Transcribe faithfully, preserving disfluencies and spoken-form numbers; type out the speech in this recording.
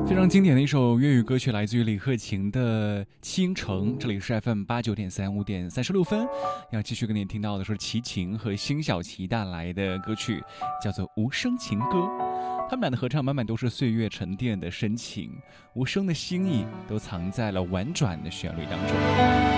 非常经典的一首粤语歌曲，来自于李克勤的《倾城》。这里是 F M 八九点三五点三十六分，要继续跟你听到的是齐秦和辛晓琪带来的歌曲，叫做《无声情歌》。他们俩的合唱满满都是岁月沉淀的深情，无声的心意都藏在了婉转的旋律当中。